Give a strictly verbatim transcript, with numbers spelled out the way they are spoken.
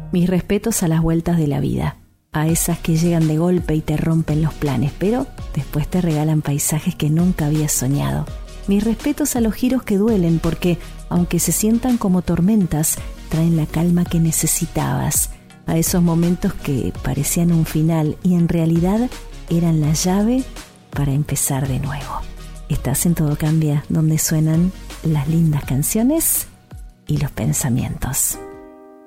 Mis respetos a las vueltas de la vida, a esas que llegan de golpe y te rompen los planes, pero después te regalan paisajes que nunca habías soñado. Mis respetos a los giros que duelen porque, aunque se sientan como tormentas, traen la calma que necesitabas. A esos momentos que parecían un final y en realidad eran la llave para empezar de nuevo. Estás en Todo Cambia, donde suenan las lindas canciones y los pensamientos.